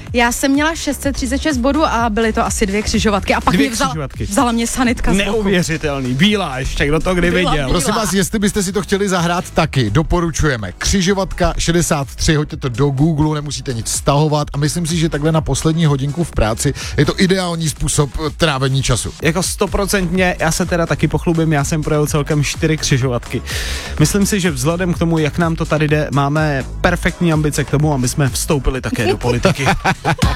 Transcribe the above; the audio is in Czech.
Já jsem měla 636 bodů a byly to asi 2 křižovatky a pak mě vzala mě sanitka z boku. Neuvěřitelný, bílá ještě, kdo to kdy viděl. Prosím vás, jestli byste si to chtěli zahrát taky, doporučujeme. Křižovatka 63, hoďte to do Google, nemusíte nic stahovat a myslím si, že takhle na poslední hodinku v práci je to ideální způsob trávení času. Jako 100%, já se teda taky pochlubím, já jsem projel celkem 4 křižovatky. Myslím si, že vzhledem k tomu, jak nám to tady jde, máme perfektní ambice k tomu, aby jsme vstoupili také do politiky.